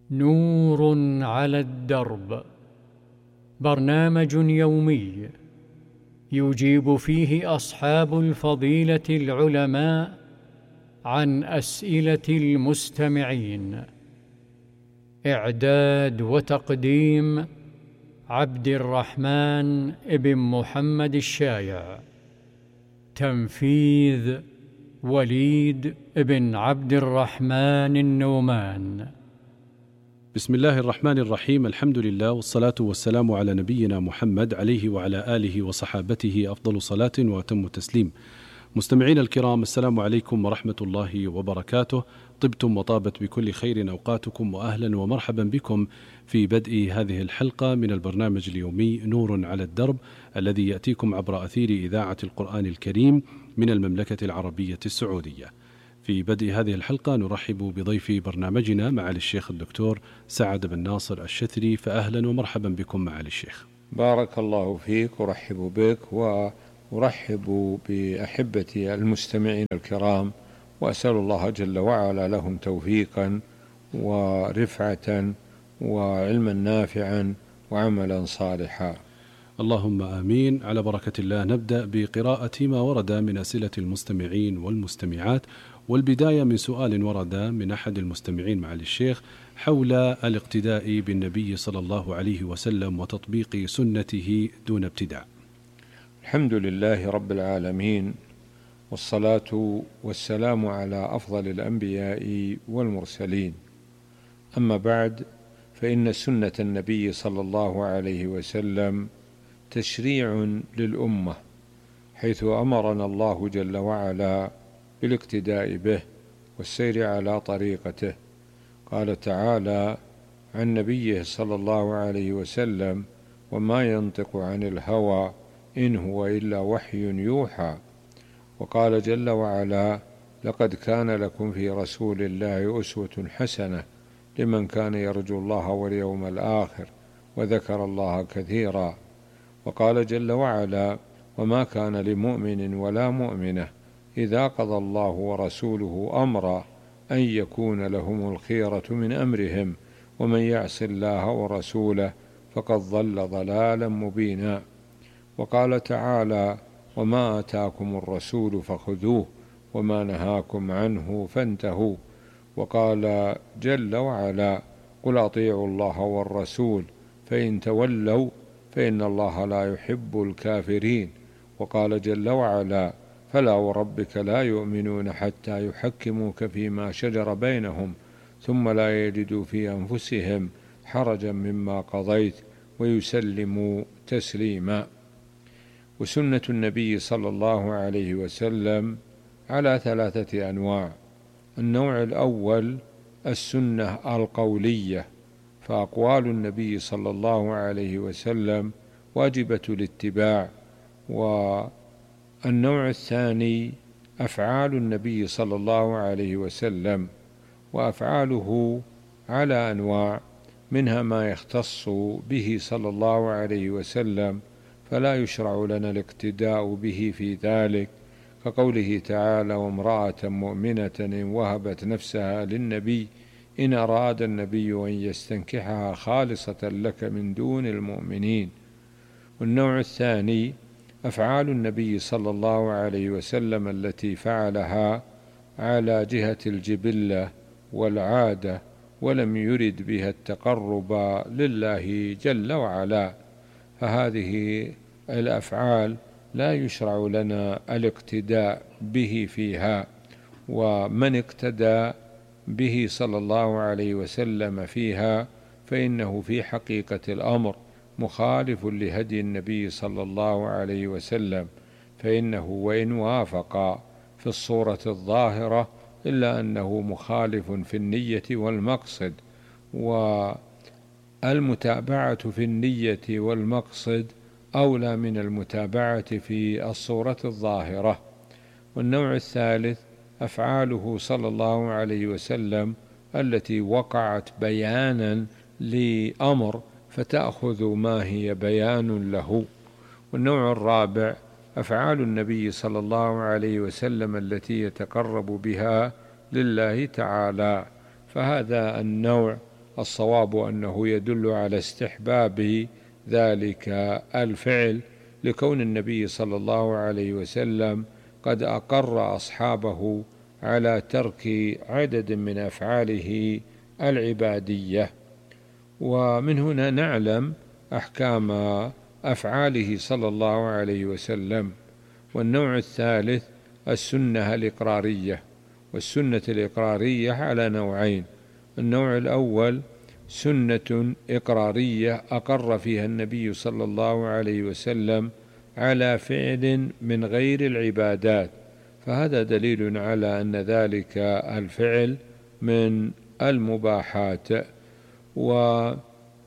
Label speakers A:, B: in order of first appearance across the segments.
A: نور على الدرب، برنامج يومي يجيب فيه أصحاب الفضيلة العلماء عن أسئلة المستمعين. إعداد وتقديم عبد الرحمن بن محمد الشايع. تنفيذ وليد بن عبد الرحمن النومان.
B: بسم الله الرحمن الرحيم. الحمد لله والصلاة والسلام على نبينا محمد عليه وعلى آله وصحابته أفضل صلاة وأتم تسليم. مستمعين الكرام، السلام عليكم ورحمة الله وبركاته. طبتم وطابت بكل خير أوقاتكم، وأهلا ومرحبا بكم في بدء هذه الحلقة من البرنامج اليومي نور على الدرب، الذي يأتيكم عبر أثير إذاعة القرآن الكريم من المملكة العربية السعودية. في بدء هذه الحلقة نرحب بضيف برنامجنا معالي الشيخ الدكتور سعد بن ناصر الشثري، فأهلا ومرحبا بكم معالي الشيخ.
C: بارك الله فيك، أرحب بك وأرحب بأحبتي المستمعين الكرام، وأسأل الله جل وعلا لهم توفيقا ورفعة وعلما نافعا وعملا صالحا.
B: اللهم آمين. على بركة الله نبدأ بقراءة ما ورد من أسئلة المستمعين والمستمعات، والبداية من سؤال ورد من أحد المستمعين معالي الشيخ حول الاقتداء بالنبي صلى الله عليه وسلم وتطبيق سنته دون ابتداع.
C: الحمد لله رب العالمين، والصلاة والسلام على أفضل الأنبياء والمرسلين. أما بعد، فإن سنة النبي صلى الله عليه وسلم تشريع للأمة، حيث أمرنا الله جل وعلا بالاقتداء به والسير على طريقته. قال تعالى عن نبيه صلى الله عليه وسلم: وما ينطق عن الهوى إن هو إلا وحي يوحى. وقال جل وعلا: لقد كان لكم في رسول الله أسوة حسنة لمن كان يرجو الله واليوم الآخر وذكر الله كثيرا. وقال جل وعلا: وما كان لمؤمن ولا مؤمنة إذا قضى الله ورسوله أمرا أن يكون لهم الخيرة من أمرهم ومن يعص الله ورسوله فقد ضل ضلالا مبينا. وقال تعالى: وما آتاكم الرسول فخذوه وما نهاكم عنه فانتهوا. وقال جل وعلا: قل أطيعوا الله والرسول فإن تولوا فإن الله لا يحب الكافرين. وقال جل وعلا: فلا وربك لا يؤمنون حتى يحكموك فيما شجر بينهم ثم لا يجدوا في أنفسهم حرجا مما قضيت ويسلموا تسليما. وسنة النبي صلى الله عليه وسلم على 3 أنواع. النوع الأول السنة القولية، فأقوال النبي صلى الله عليه وسلم واجبة الاتباع. والنوع الثاني أفعال النبي صلى الله عليه وسلم، وأفعاله على أنواع، منها ما يختص به صلى الله عليه وسلم فلا يشرع لنا الاقتداء به في ذلك، كقوله تعالى: وامرأة مؤمنة إن وهبت نفسها للنبي إن أراد النبي أن يستنكحها خالصة لك من دون المؤمنين. والنوع الثاني أفعال النبي صلى الله عليه وسلم التي فعلها على جهة الجبلة والعادة ولم يرد بها التقرب لله جل وعلا، فهذه الأفعال لا يشرع لنا الاقتداء به فيها. ومن اقتدى به صلى الله عليه وسلم فيها فإنه في حقيقة الأمر مخالف لهدي النبي صلى الله عليه وسلم، فإنه وإن وافق في الصورة الظاهرة إلا أنه مخالف في النية والمقصد، والمتابعة في النية والمقصد أولى من المتابعة في الصورة الظاهرة. والنوع الثالث أفعاله صلى الله عليه وسلم التي وقعت بيانا لأمر فتأخذ ما هي بيان له. والنوع الرابع أفعال النبي صلى الله عليه وسلم التي يتقرب بها لله تعالى، فهذا النوع الصواب أنه يدل على استحباب ذلك الفعل، لكون النبي صلى الله عليه وسلم قد أقر أصحابه على ترك عدد من أفعاله العبادية. ومن هنا نعلم أحكام أفعاله صلى الله عليه وسلم. والنوع الثالث السنة الإقرارية، والسنة الإقرارية على نوعين: النوع الأول سنة إقرارية أقر فيها النبي صلى الله عليه وسلم على فعل من غير العبادات، فهذا دليل على أن ذلك الفعل من المباحات. والنوع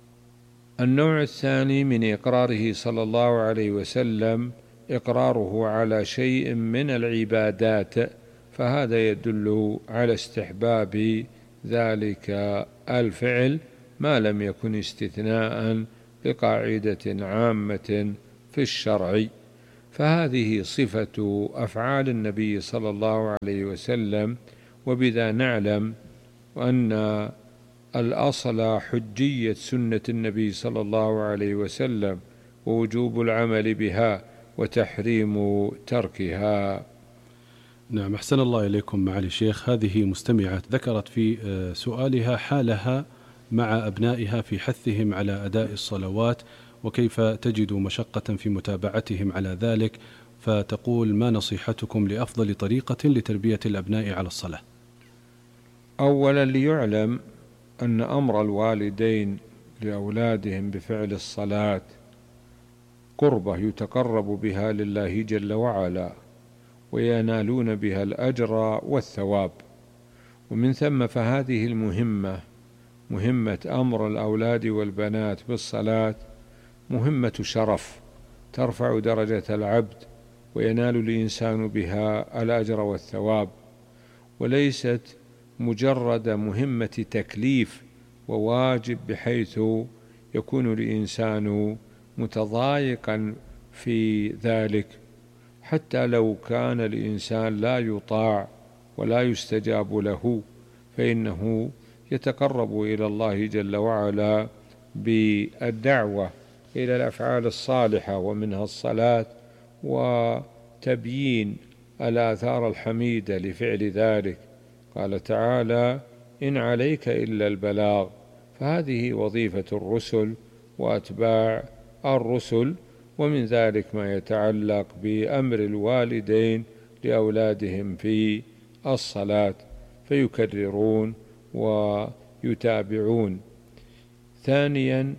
C: الثاني من إقراره صلى الله عليه وسلم إقراره على شيء من العبادات، فهذا يدل على استحباب ذلك الفعل ما لم يكن استثناء لقاعدة عامة في الشرع. فهذه صفة أفعال النبي صلى الله عليه وسلم، وبذا نعلم أن الأصل حجية سنة النبي صلى الله عليه وسلم ووجوب العمل بها وتحريم تركها.
B: نعم، أحسن الله إليكم معالي الشيخ. هذه مستمعة ذكرت في سؤالها حالها مع أبنائها في حثهم على أداء الصلوات، وكيف تجد مشقة في متابعتهم على ذلك، فتقول: ما نصيحتكم لأفضل طريقة لتربية الأبناء على الصلاة؟
C: أولا، ليعلم أن أمر الوالدين لأولادهم بفعل الصلاة قربة يتقرب بها لله جل وعلا، وينالون بها الأجر والثواب. ومن ثم فهذه مهمة أمر الأولاد والبنات بالصلاة مهمة شرف ترفع درجة العبد، وينال الإنسان بها الأجر والثواب، وليست مجرد مهمة تكليف وواجب بحيث يكون الإنسان متضايقا في ذلك. حتى لو كان الإنسان لا يطاع ولا يستجاب له، فإنه يتقرب إلى الله جل وعلا بالدعوة إلى الأفعال الصالحة، ومنها الصلاة، وتبيين الآثار الحميدة لفعل ذلك. قال تعالى: إن عليك إلا البلاغ. فهذه وظيفة الرسل وأتباع الرسل. ومن ذلك ما يتعلق بأمر الوالدين لأولادهم في الصلاة، فيكررون ويتابعون. ثانيا،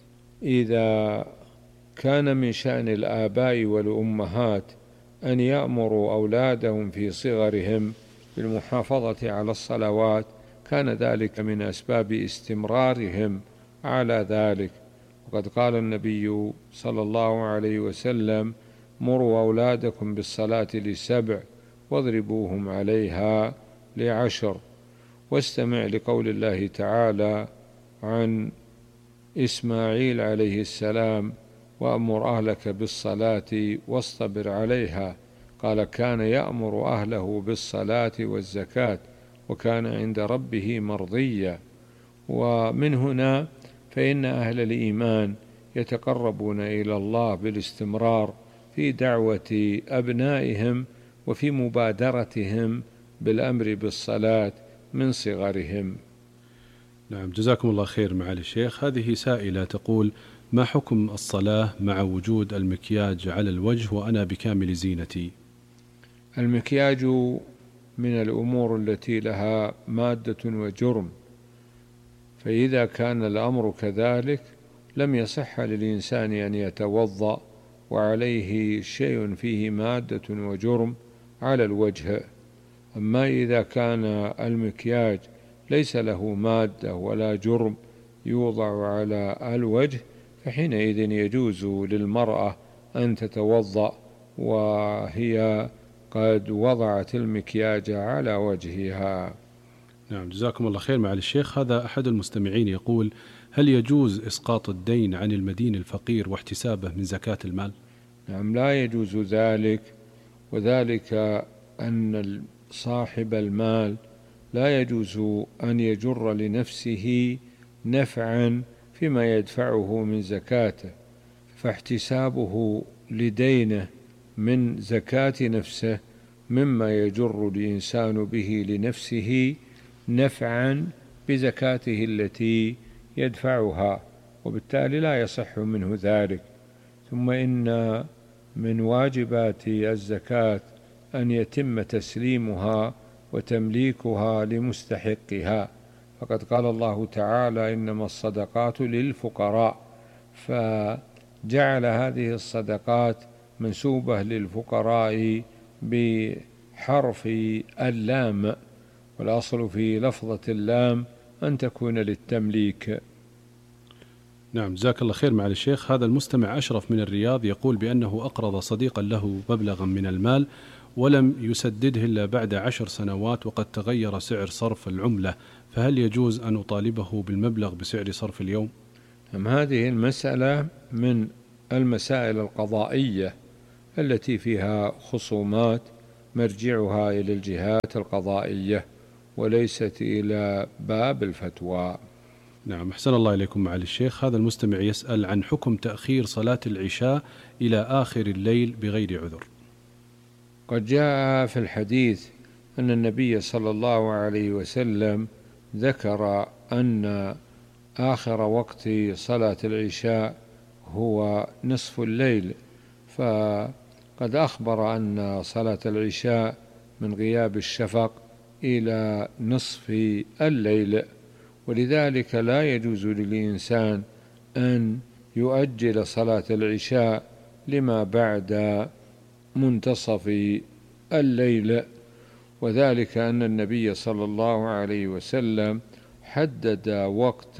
C: إذا كان من شأن الآباء والأمهات أن يأمروا أولادهم في صغرهم بالمحافظة على الصلوات، كان ذلك من أسباب استمرارهم على ذلك. وقد قال النبي صلى الله عليه وسلم: مروا أولادكم بالصلاة ل7 واضربوهم عليها ل10. واستمع لقول الله تعالى عن إسماعيل عليه السلام: وأمر أهلك بالصلاة واصطبر عليها. قال: كان يأمر أهله بالصلاة والزكاة وكان عند ربه مرضيا. ومن هنا فإن أهل الإيمان يتقربون إلى الله بالاستمرار في دعوة أبنائهم وفي مبادرتهم بالأمر بالصلاة من صغرهم.
B: نعم، جزاكم الله خير معالي الشيخ. هذه سائلة تقول: ما حكم الصلاة مع وجود المكياج على الوجه وأنا بكامل زينتي؟
C: المكياج من الأمور التي لها مادة وجرم، فإذا كان الأمر كذلك لم يصح للإنسان أن يتوضأ وعليه شيء فيه مادة وجرم على الوجه. أما إذا كان المكياج ليس له مادة ولا جرم يوضع على الوجه، فحينئذ يجوز للمرأة أن تتوضأ وهي قد وضعت المكياج على وجهها.
B: نعم، جزاكم الله خير معالي الشيخ. هذا أحد المستمعين يقول: هل يجوز إسقاط الدين عن المدين الفقير واحتسابه من زكاة المال؟
C: نعم، لا يجوز ذلك، وذلك أن صاحب المال لا يجوز أن يجر لنفسه نفعا فيما يدفعه من زكاته، فاحتسابه لدينه من زكاة نفسه مما يجر الإنسان به لنفسه نفعا بزكاته التي يدفعها، وبالتالي لا يصح منه ذلك. ثم إن من واجبات الزكاة أن يتم تسليمها وتمليكها لمستحقها، فقد قال الله تعالى: إنما الصدقات للفقراء، فجعل هذه الصدقات منسوبة للفقراء بحرف اللام، والأصل في لفظة اللام أن تكون للتمليك.
B: نعم، جزاك الله خير معالي الشيخ. هذا المستمع أشرف من الرياض يقول بأنه أقرض صديقا له مبلغا من المال ولم يسدده إلا بعد 10 سنوات، وقد تغير سعر صرف العملة، فهل يجوز أن أطالبه بالمبلغ بسعر صرف اليوم؟
C: هذه المسألة من المسائل القضائية التي فيها خصومات مرجعها إلى الجهات القضائية وليست إلى باب الفتوى.
B: نعم، أحسن الله إليكم معالي الشيخ. هذا المستمع يسأل عن حكم تأخير صلاة العشاء إلى آخر الليل بغير عذر.
C: قد جاء في الحديث أن النبي صلى الله عليه وسلم ذكر أن آخر وقت صلاة العشاء هو نصف الليل، فقد أخبر أن صلاة العشاء من غياب الشفق إلى نصف الليل، ولذلك لا يجوز للإنسان أن يؤجل صلاة العشاء لما بعد منتصف الليل، وذلك أن النبي صلى الله عليه وسلم حدد وقت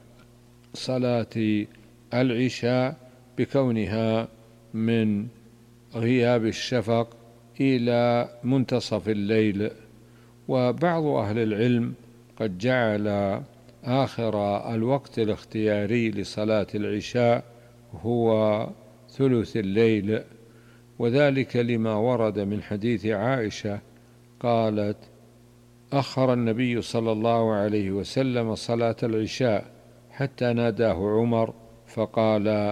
C: صلاة العشاء بكونها من غياب الشفق إلى منتصف الليل. وبعض أهل العلم قد جعل آخر الوقت الاختياري لصلاة العشاء هو ثلث الليل، وذلك لما ورد من حديث عائشة قالت: أخر النبي صلى الله عليه وسلم صلاة العشاء حتى ناداه عمر فقال: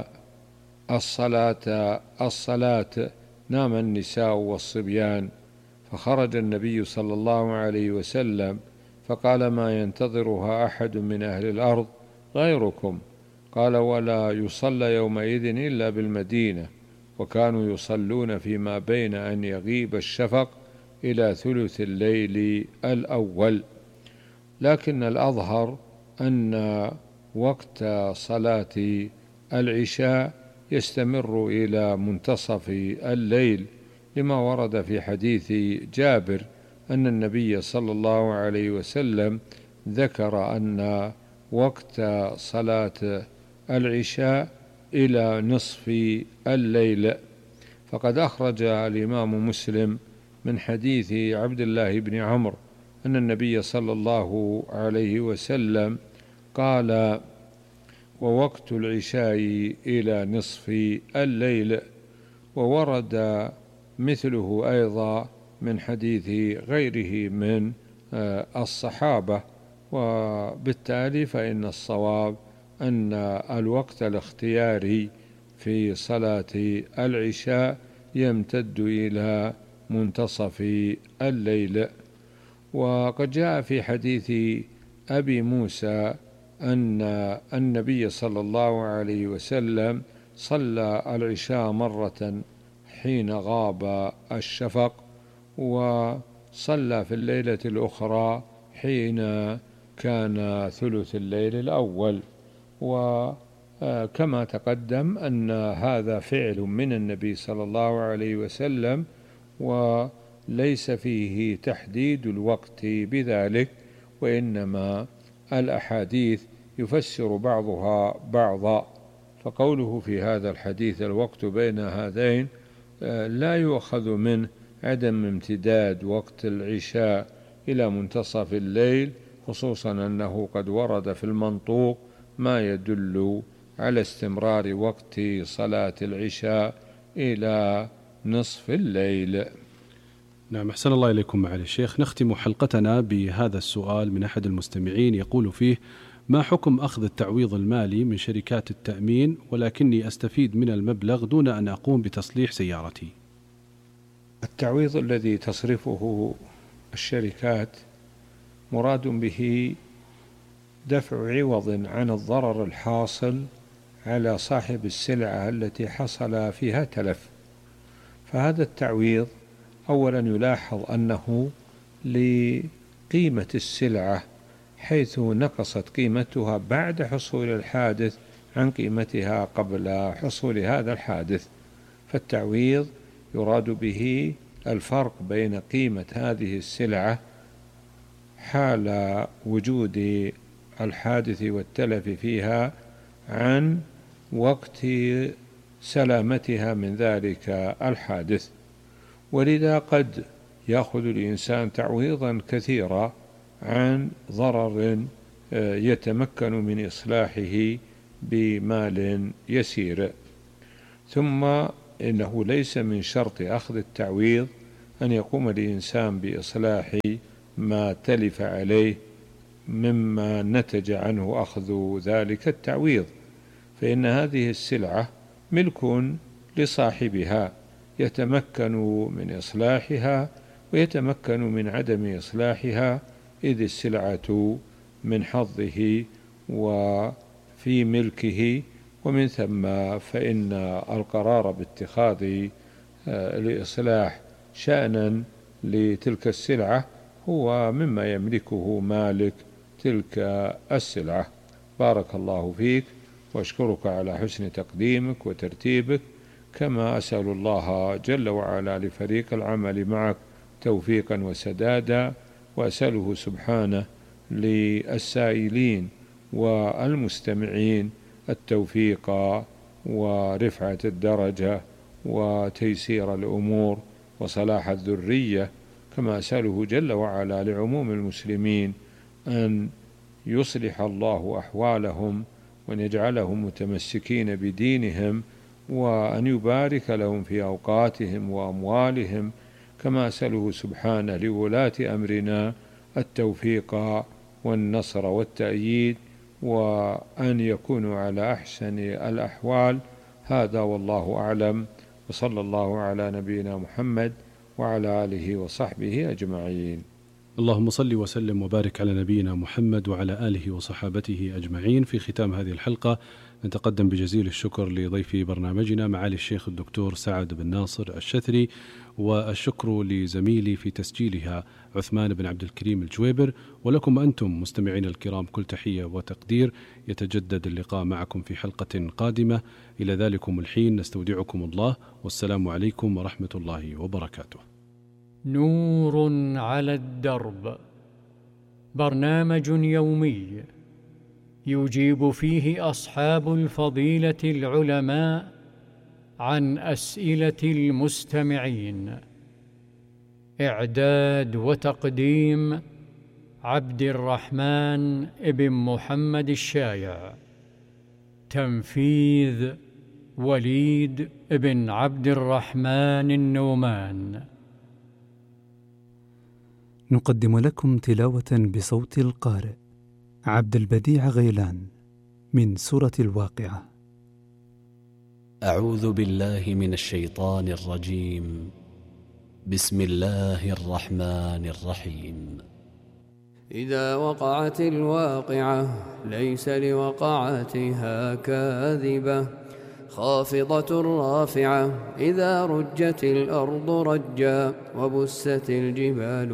C: الصلاة الصلاة، نام النساء والصبيان. فخرج النبي صلى الله عليه وسلم فقال: ما ينتظرها أحد من أهل الأرض غيركم؟ قال: ولا يصلى يومئذ إلا بالمدينة، وكانوا يصلون فيما بين أن يغيب الشفق إلى ثلث الليل الأول. لكن الأظهر أن وقت صلاة العشاء يستمر إلى منتصف الليل، لما ورد في حديث جابر أن النبي صلى الله عليه وسلم ذكر أن وقت صلاة العشاء إلى نصف الليل. فقد أخرج الإمام مسلم من حديث عبد الله بن عمرو أن النبي صلى الله عليه وسلم قال: ووقت العشاء إلى نصف الليل. وورد مثله أيضا من حديث غيره من الصحابة، وبالتالي فإن الصواب أن الوقت الاختياري في صلاة العشاء يمتد إلى منتصف الليل. وقد جاء في حديث أبي موسى أن النبي صلى الله عليه وسلم صلى العشاء مرة حين غاب الشفق، وصلى في الليلة الأخرى حين كان ثلث الليل الأول. وكما تقدم أن هذا فعل من النبي صلى الله عليه وسلم، وليس فيه تحديد الوقت بذلك، وإنما الأحاديث يفسر بعضها بعضا. فقوله في هذا الحديث الوقت بين هذين لا يؤخذ منه عدم امتداد وقت العشاء إلى منتصف الليل، خصوصا أنه قد ورد في المنطوق ما يدل على استمرار وقت صلاة العشاء إلى نصف الليل.
B: نعم، أحسن الله إليكم معالي الشيخ. نختم حلقتنا بهذا السؤال من أحد المستمعين يقول فيه: ما حكم أخذ التعويض المالي من شركات التأمين ولكني أستفيد من المبلغ دون أن أقوم بتصليح سيارتي؟
C: التعويض الذي تصرفه الشركات مراد به دفع عوض عن الضرر الحاصل على صاحب السلعة التي حصل فيها تلف، فهذا التعويض أولا يلاحظ أنه لقيمة السلعة، حيث نقصت قيمتها بعد حصول الحادث عن قيمتها قبل حصول هذا الحادث، فالتعويض يراد به الفرق بين قيمة هذه السلعة حال وجود الحادث والتلف فيها عن وقت سلامتها من ذلك الحادث. ولذا قد يأخذ الإنسان تعويضا كثيرا عن ضرر يتمكن من إصلاحه بمال يسير. ثم إنه ليس من شرط أخذ التعويض أن يقوم الإنسان بإصلاح ما تلف عليه مما نتج عنه أخذ ذلك التعويض، فإن هذه السلعة ملك لصاحبها يتمكن من إصلاحها ويتمكن من عدم إصلاحها، إذ السلعة من حظه وفي ملكه، ومن ثم فإن القرار باتخاذ لإصلاح شأنا لتلك السلعة هو مما يملكه مالك تلك السلعة. بارك الله فيك، وأشكرك على حسن تقديمك وترتيبك، كما أسأل الله جل وعلا لفريق العمل معك توفيقا وسدادا، وأسأله سبحانه للسائلين والمستمعين التوفيق ورفعة الدرجة وتيسير الأمور وصلاح الذرية، كما أسأله جل وعلا لعموم المسلمين أن يصلح الله أحوالهم وأن يجعلهم متمسكين بدينهم، وأن يبارك لهم في أوقاتهم وأموالهم، كما أسأله سبحانه لولاة أمرنا التوفيق والنصر والتأييد، وأن يكونوا على أحسن الأحوال. هذا والله أعلم، وصلى الله على نبينا محمد وعلى آله وصحبه أجمعين.
B: اللهم صل وسلم وبارك على نبينا محمد وعلى آله وصحابته أجمعين. في ختام هذه الحلقة نتقدم بجزيل الشكر لضيف برنامجنا معالي الشيخ الدكتور سعد بن ناصر الشثري، والشكر لزميلي في تسجيلها عثمان بن عبد الكريم الجويبر، ولكم أنتم مستمعين الكرام كل تحية وتقدير. يتجدد اللقاء معكم في حلقة قادمة، إلى ذلكم الحين نستودعكم الله، والسلام عليكم ورحمة الله وبركاته.
A: نور على الدرب، برنامج يومي يجيب فيه أصحاب الفضيلة العلماء عن أسئلة المستمعين. إعداد وتقديم عبد الرحمن ابن محمد الشايع. تنفيذ وليد ابن عبد الرحمن النومان.
D: نقدم لكم تلاوة بصوت القارئ عبد البديع غيلان من سورة الواقعة.
E: أعوذ بالله من الشيطان الرجيم. بسم الله الرحمن الرحيم.
F: إذا وقعت الواقعة ليس لوقعتها كاذبة، خافضة رافعة. إذا رجت الأرض رجا وبست الجبال